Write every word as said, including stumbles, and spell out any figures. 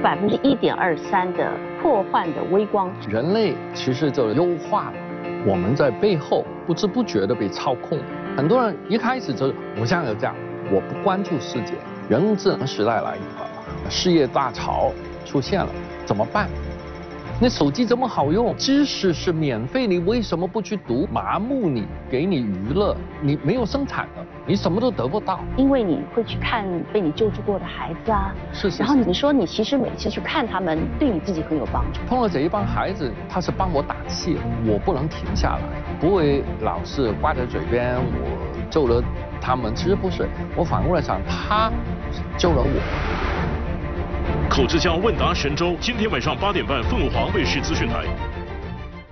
百分之一点二三的破坏的微光。 人类其实就优化了，我们在背后不知不觉的被操控。很多人一开始就是我这样就这样，我不关注世界。人工智能时代来以后，事业大潮出现了，怎么办？那手机这么好用，知识是免费，你为什么不去读？麻木你，给你娱乐，你没有生产的，你什么都得不到。 因为你会去看被你救助过的孩子啊， 是是是。 然后你说你其实每次去看他们，对你自己很有帮助。 碰到这一帮孩子，他是帮我打气，我不能停下来，不会老是挂在嘴边，我救了他们，其实不是，我反过来想，他救了我。 口之家问答神州，今天晚上八点半，凤凰卫视资讯台。